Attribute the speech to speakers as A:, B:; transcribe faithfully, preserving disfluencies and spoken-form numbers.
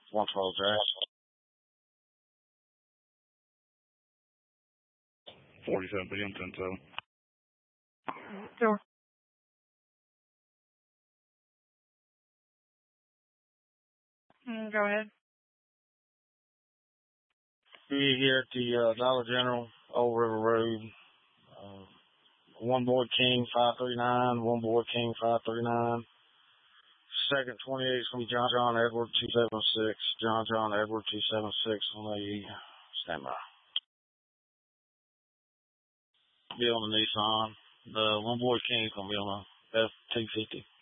A: one twelve Jack.
B: forty-seven P M, ten seven.
C: Sure. Mm, go ahead.
A: Be here at the uh, Dollar General, Old River Road. Uh, one Boy King, five three nine. One Boy King, five three nine. Second twenty-eight is going to be John John Edward, two seven six. John John Edward, two seven six on the standby. Be on the Nissan. The One Boy King is going to be on the F two fifty.